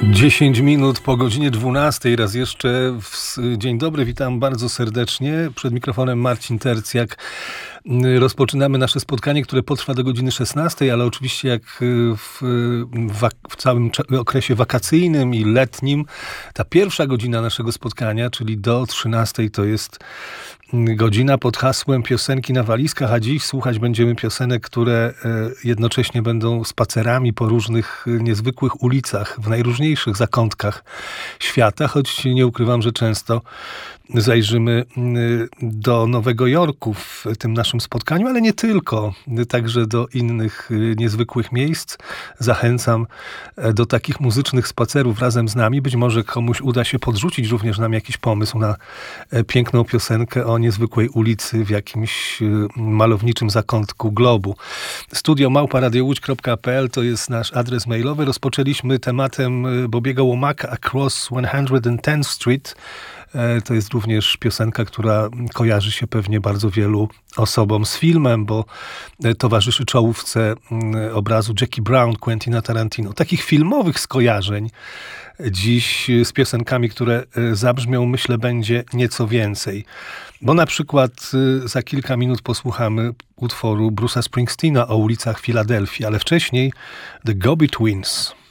10 minut po godzinie 12. Raz jeszcze dzień dobry, witam bardzo serdecznie. Przed mikrofonem Marcin Tercjak. Rozpoczynamy nasze spotkanie, które potrwa do godziny 16, ale oczywiście jak w całym okresie wakacyjnym i letnim, ta pierwsza godzina naszego spotkania, czyli do 13, to jest godzina pod hasłem piosenki na walizkach, a dziś słuchać będziemy piosenek, które jednocześnie będą spacerami po różnych niezwykłych ulicach, w najróżniejszych zakątkach świata, choć nie ukrywam, że często zajrzymy do Nowego Jorku w tym naszym spotkaniu, ale nie tylko, także do innych niezwykłych miejsc. Zachęcam do takich muzycznych spacerów razem z nami. Być może komuś uda się podrzucić również nam jakiś pomysł na piękną piosenkę o niezwykłej ulicy w jakimś malowniczym zakątku globu. studio@radiołódź.pl to jest nasz adres mailowy. Rozpoczęliśmy tematem Bobiego Womacka Across 110th Street. To jest również piosenka, która kojarzy się pewnie bardzo wielu osobom z filmem, bo towarzyszy czołówce obrazu Jackie Brown Quentina Tarantino. Takich filmowych skojarzeń dziś z piosenkami, które zabrzmią, myślę, będzie nieco więcej. Bo na przykład za kilka minut posłuchamy utworu Bruce'a Springsteena o ulicach Filadelfii, ale wcześniej The Go-Betweens.